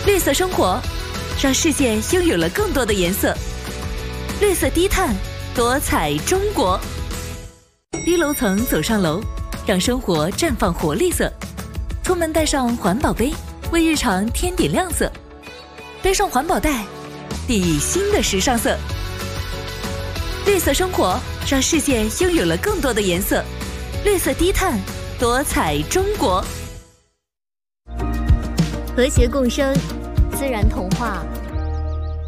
绿色生活，让世界拥有了更多的颜色。绿色低碳，多彩中国。低楼层走上楼，让生活绽放活力色。出门带上环保杯，为日常添点亮色。背上环保袋，递以新的时尚色。绿色生活，让世界拥有了更多的颜色。绿色低碳，多彩中国。 和谐共生，自然童话。